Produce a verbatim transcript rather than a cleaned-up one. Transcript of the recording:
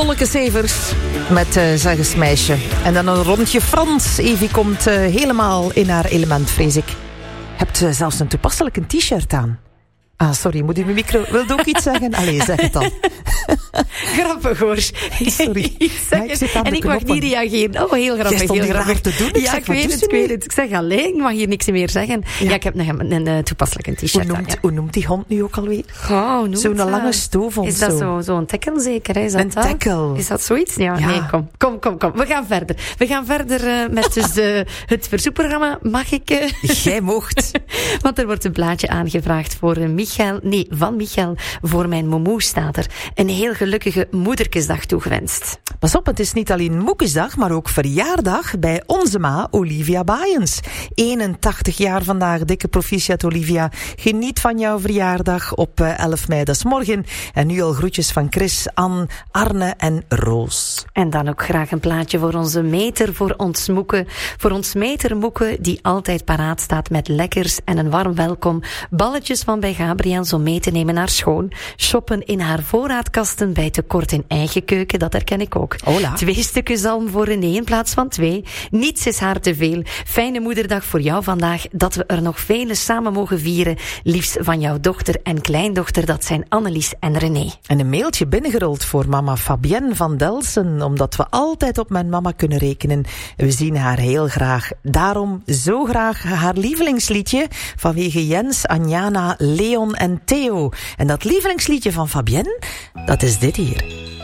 Bolleke Severs met uh, Zeg eens meisje. En dan een rondje Frans. Evie komt uh, helemaal in haar element, vrees ik. Hebt uh, zelfs een toepasselijk een t-shirt aan. Ah, sorry, moet u mijn micro... Wilt ook iets zeggen? Allee, zeg het dan. Grappig hoor. Sorry. Ja, ik zit aan en ik mag niet reageren. Oh, heel grappig. Jij stond heel graag te doen. Ik ja, zeg, ik weet het, ik weet het. Ik zeg alleen, ik mag hier niks meer zeggen. Ja, ja ik heb een, een, een toepasselijk t-shirt hoe noemt, aan. Ja. Hoe noemt die hond nu ook alweer? Oh, Zo'n lange stoofhond. Is dat zo. zo, zo'n tackle zeker? Hè? Is dat een dat? tackle. Is dat zoiets? Ja, ja. Nee, kom, kom, kom, kom. We gaan verder. We gaan verder uh, met dus, uh, het verzoekprogramma. Mag ik? Uh... Jij mocht. Want er wordt een plaatje aangevraagd voor uh, Michael. Nee, van Michael. Voor mijn momoe staat er. Een heel gelukkige moederkesdag toegewenst. Pas op, het is niet alleen Moekesdag, maar ook verjaardag bij onze ma Olivia Baaiens. eenentachtig jaar vandaag, dikke proficiat Olivia. Geniet van jouw verjaardag op elf mei, dat is morgen. En nu al groetjes van Chris, Anne, Arne en Roos. En dan ook graag een plaatje voor onze meter, voor ons moeke. Voor ons meter moeke, die altijd paraat staat met lekkers en een warm welkom. Balletjes van bij Gabriel zo mee te nemen naar schoon. Shoppen in haar voorraadkasten bij Tekort in eigen keuken, dat herken ik ook. Hola. Twee stukken zalm voor René in plaats van twee. Niets is haar te veel. Fijne moederdag voor jou vandaag, dat we er nog vele samen mogen vieren. Liefst van jouw dochter en kleindochter, dat zijn Annelies en René. En een mailtje binnengerold voor mama Fabienne van Delsen, omdat we altijd op mijn mama kunnen rekenen. We zien haar heel graag. Daarom zo graag haar lievelingsliedje vanwege Jens, Anjana, Leon en Theo. En dat lievelingsliedje van Fabienne, dat is dit hier.